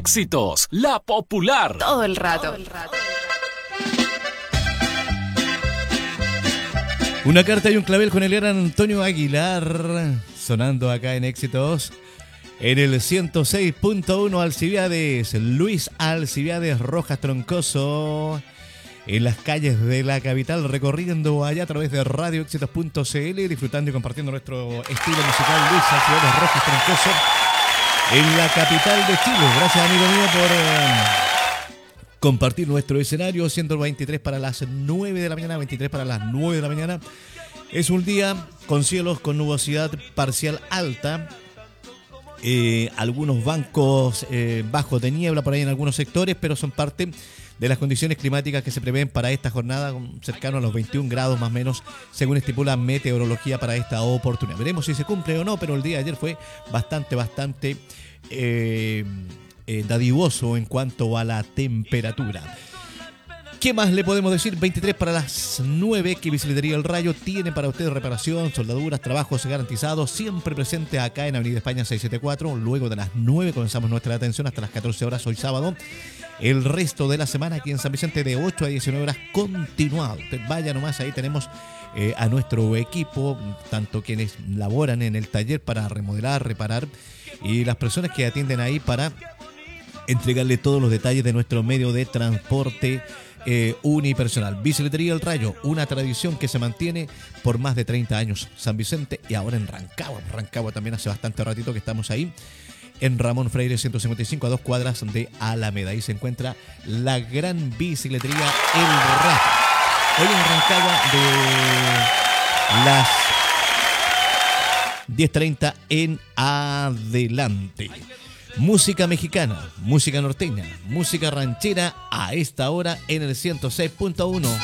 Éxitos, la popular. Todo el rato. Una carta y un clavel con el gran Antonio Aguilar, sonando acá en Éxitos. En el 106.1 Alcibiades, Luis Alcibiades Rojas Troncoso. En las calles de la capital, recorriendo allá a través de radioéxitos.cl, disfrutando y compartiendo nuestro estilo musical. Luis Alcibiades Rojas Troncoso en la capital de Chile. Gracias, amigo mío, por compartir nuestro escenario. 123 para las 9 de la mañana, 23 para las 9 de la mañana. Es un día con cielos con nubosidad parcial alta. Algunos bancos bajos de niebla por ahí en algunos sectores, pero son parte de las condiciones climáticas que se prevén para esta jornada, cercano a los 21 grados más o menos, según estipula meteorología para esta oportunidad. Veremos si se cumple o no, pero el día de ayer fue bastante dadivoso en cuanto a la temperatura. ¿Qué más le podemos decir? 23 para las 9, que Bicicletería El Rayo tiene para usted reparación, soldaduras, trabajos garantizados, siempre presente acá en Avenida España 674. Luego de las 9 comenzamos nuestra atención hasta las 14 horas hoy sábado. El resto de la semana aquí en San Vicente de 8 a 19 horas continuado. Usted vaya nomás, ahí tenemos a nuestro equipo, tanto quienes laboran en el taller para remodelar, reparar, y las personas que atienden ahí para entregarle todos los detalles de nuestro medio de transporte unipersonal. Bicicletería El Rayo, una tradición que se mantiene por más de 30 años. San Vicente y ahora en Rancagua. Rancagua también hace bastante ratito que estamos ahí. En Ramón Freire 155, a 2 cuadras de Alameda. Ahí se encuentra la gran bicicletería El Rayo. Hoy en Rancagua de las 10:30 en adelante. Música mexicana, música norteña, música ranchera a esta hora en el 106.1.